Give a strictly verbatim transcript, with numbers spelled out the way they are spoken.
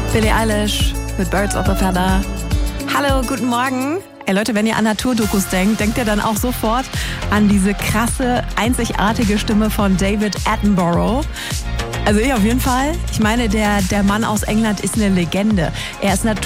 Billie Eilish mit Birds of a Feather. Hallo, guten Morgen. Ey Leute, wenn ihr an Naturdokus denkt, denkt ihr dann auch sofort an diese krasse, einzigartige Stimme von David Attenborough. Also ich auf jeden Fall. Ich meine, der, der Mann aus England ist eine Legende. Er ist Natur